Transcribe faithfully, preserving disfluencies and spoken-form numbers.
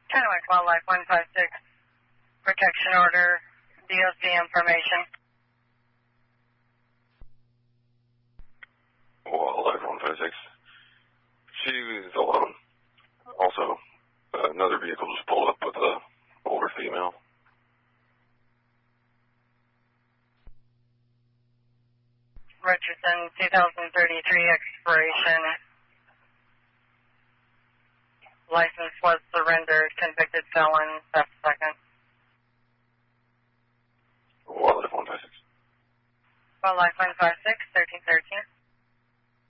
Kennewick Wildlife one five six, protection order, D O C information. Wildlife one five six. She was alone. Also, uh, another vehicle just pulled up with a older female. Richardson, two thousand thirty-three expiration. License was surrendered, convicted felon, theft second. Wildlife one five six. Wildlife one five six, thirteen thirteen.